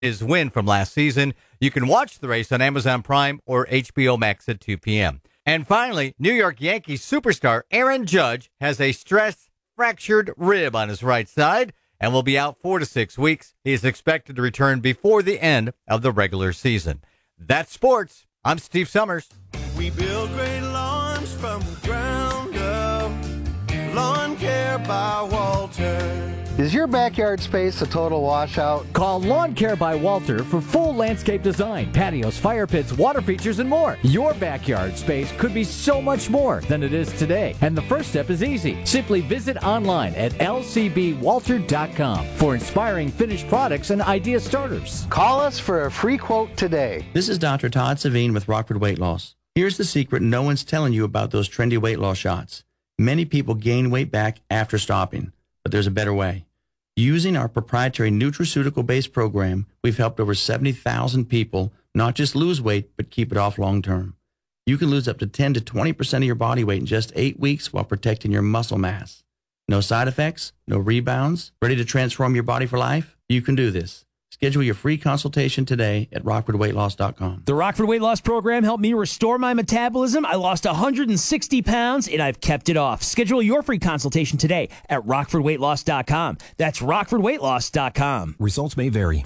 his win from last season. You can watch the race on Amazon Prime or HBO Max at 2 p.m. And finally, New York Yankees superstar Aaron Judge has a stress-fractured rib on his right side and will be out 4 to 6 weeks. He is expected to return before the end of the regular season. That's sports. I'm Steve Summers. We build great lawns from the ground up. Lawn Care by Walter. Is your backyard space a total washout? Call Lawn Care by Walter for full landscape design, patios, fire pits, water features, and more. Your backyard space could be so much more than it is today. And the first step is easy. Simply visit online at lcbwalter.com for inspiring finished products and idea starters. Call us for a free quote today. This is Dr. Todd Savine with Rockford Weight Loss. Here's the secret no one's telling you about those trendy weight loss shots. Many people gain weight back after stopping, but there's a better way. Using our proprietary nutraceutical-based program, we've helped over 70,000 people not just lose weight, but keep it off long-term. You can lose up to 10 to 20% of your body weight in just 8 weeks while protecting your muscle mass. No side effects, no rebounds. Ready to transform your body for life? You can do this. Schedule your free consultation today at rockfordweightloss.com. The Rockford Weight Loss Program helped me restore my metabolism. I lost 160 pounds, and I've kept it off. Schedule your free consultation today at rockfordweightloss.com. That's rockfordweightloss.com. Results may vary.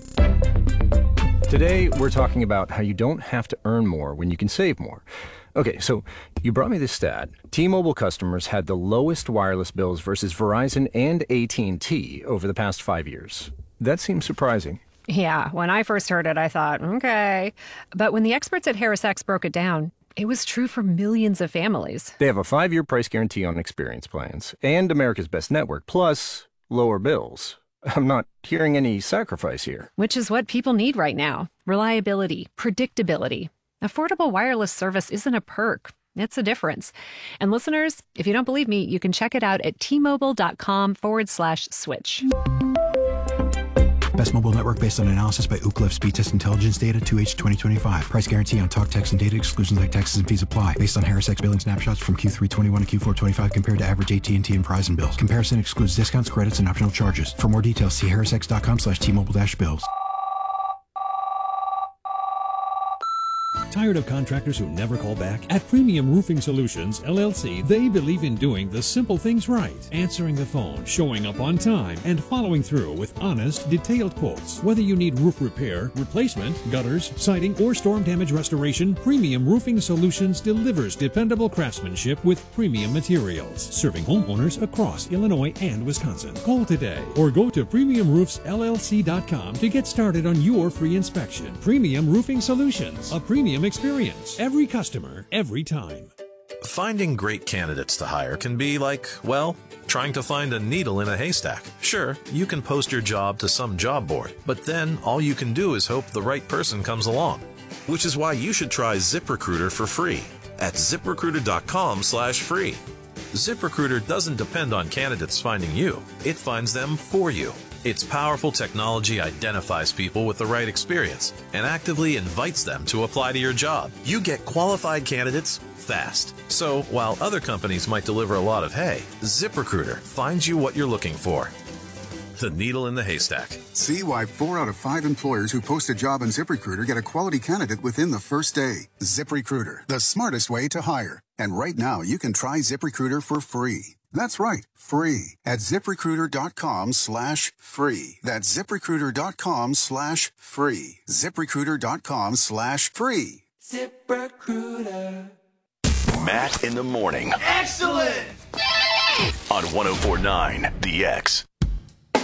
Today, we're talking about how you don't have to earn more when you can save more. Okay, so you brought me this stat. T-Mobile customers had the lowest wireless bills versus Verizon and AT&T over the past 5 years. That seems surprising. Yeah, when I first heard it, I thought, okay. But when the experts at HarrisX broke it down, it was true for millions of families. They have a 5-year price guarantee on experience plans and America's Best Network, plus lower bills. I'm not hearing any sacrifice here. Which is what people need right now. Reliability, predictability. Affordable wireless service isn't a perk. It's a difference. And listeners, if you don't believe me, you can check it out at tmobile.com/switch. Best mobile network based on analysis by Ookla Speed Test Intelligence Data 2H 2025. Price guarantee on talk, text, and data. Exclusions like taxes and fees apply. Based on HarrisX billing snapshots from Q3 21 to Q4 25 compared to average AT&T and Verizon bills. Comparison excludes discounts, credits, and optional charges. For more details, see harrisx.com/T-Mobile-bills. Tired of contractors who never call back? At Premium Roofing Solutions, LLC, they believe in doing the simple things right. Answering the phone, showing up on time, and following through with honest, detailed quotes. Whether you need roof repair, replacement, gutters, siding, or storm damage restoration, Premium Roofing Solutions delivers dependable craftsmanship with premium materials, serving homeowners across Illinois and Wisconsin. Call today or go to PremiumRoofsLLC.com to get started on your free inspection. Premium Roofing Solutions, a premium experience. Every customer, every time. Finding great candidates to hire can be like, well, trying to find a needle in a haystack. Sure, you can post your job to some job board, but then all you can do is hope the right person comes along. Which is why you should try ZipRecruiter for free at ZipRecruiter.com/free. ZipRecruiter doesn't depend on candidates finding you. It finds them for you. Its powerful technology identifies people with the right experience and actively invites them to apply to your job. You get qualified candidates fast. So while other companies might deliver a lot of hay, ZipRecruiter finds you what you're looking for. The needle in the haystack. See why 4 out of 5 employers who post a job on ZipRecruiter get a quality candidate within the first day. ZipRecruiter, the smartest way to hire. And right now, you can try ZipRecruiter for free. That's right, free at ZipRecruiter.com/free. That's ZipRecruiter.com/free. ZipRecruiter.com/free. ZipRecruiter. Matt in the morning. Excellent! On 104.9 The X.